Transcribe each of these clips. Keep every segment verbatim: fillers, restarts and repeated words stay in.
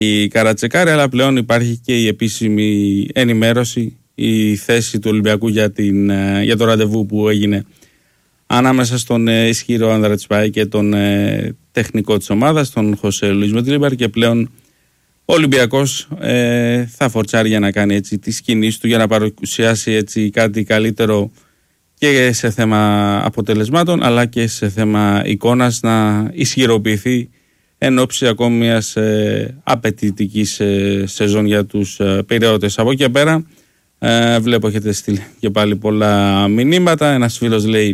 η Καρατσεκάρη, αλλά πλέον υπάρχει και η επίσημη ενημέρωση, η θέση του Ολυμπιακού για, την, για το ραντεβού που έγινε ανάμεσα στον ισχυρό άνδρα της ΠΑΕ και τον ε, τεχνικό της ομάδας, τον Χωσέ Λουίς Μεντιλίμπαρ, και πλέον ο Ολυμπιακός ε, θα φορτσάρει για να κάνει έτσι τις κινήσεις του, για να παρουσιάσει έτσι κάτι καλύτερο και σε θέμα αποτελεσμάτων αλλά και σε θέμα εικόνας, να ισχυροποιηθεί εν ώψη ακόμη μιας ε, απαιτητικής ε, σεζόν για τους ε, Πειραιώτες. Από εκεί πέρα ε, βλέπω έχετε στείλει και πάλι πολλά μηνύματα. Ένας φίλος λέει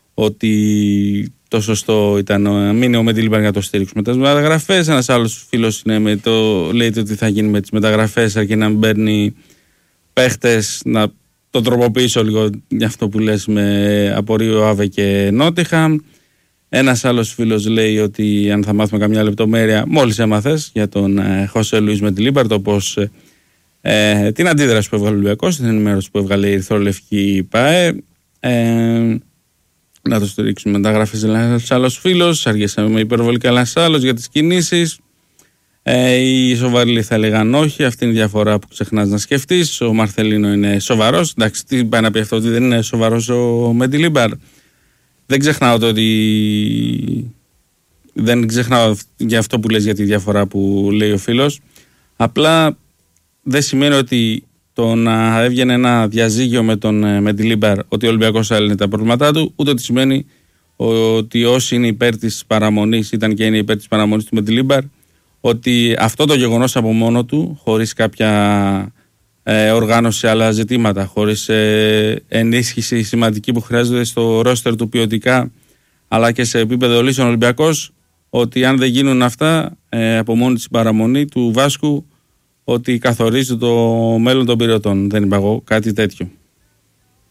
ότι το σωστό ήταν να μείνει ο Μεντιλίμπαρ για να το στηρίξουμε τις μεταγραφές. Ένας άλλος φίλος είναι με το, λέει ότι θα γίνει με τις μεταγραφές αρκεί να μην παίρνει παίχτες, να το τροποποιήσω λίγο για αυτό που λες με απορίο Άβε και Νότιχαμ. Ένας άλλος φίλος λέει ότι αν θα μάθουμε καμιά λεπτομέρεια, μόλις έμαθες για τον ε, Χωσέ Λουίς Μεντιλίμπαρ, το πώς ε, την αντίδραση που έβγαλε ο Ολυμπιακός, την ενημέρωση που έβγαλε η Ερυθρολευκή ΠΑΕ, ε, να το στηρίξουμε μεταγραφές. Ένας άλλος φίλος, αργήσαμε με υπερβολικά, ένας άλλος για τις κινήσεις. Ε, οι σοβαροί θα έλεγαν όχι, αυτή είναι η διαφορά που ξεχνάς να σκεφτείς. Ο Μαρθελίνο είναι σοβαρός. Εντάξει, τι πάει να πει αυτό, ότι δεν είναι σοβαρός ο Μεντιλίμπαρ? Δεν ξεχνάω το ότι. Δεν ξεχνάω για αυτό που λες, για τη διαφορά που λέει ο φίλος. Απλά δεν σημαίνει ότι το να έβγαινε ένα διαζύγιο με τον Μεντιλίμπαρ ότι ο Ολυμπιακός έλυνε τα προβλήματά του, ούτε ότι σημαίνει ότι όσοι είναι υπέρ της παραμονής, ήταν και είναι υπέρ της παραμονής του Μεντιλίμπαρ, ότι αυτό το γεγονός από μόνο του, χωρίς κάποια ε, οργάνωση σε άλλα ζητήματα, χωρίς ε, ενίσχυση σημαντική που χρειάζεται στο ρόστερ του ποιοτικά, αλλά και σε επίπεδο λύσεων Ολυμπιακός, ότι αν δεν γίνουν αυτά ε, από μόνη της παραμονή του Βάσκου, ότι καθορίζει το μέλλον των πυρεωτών. Δεν είπα εγώ κάτι τέτοιο.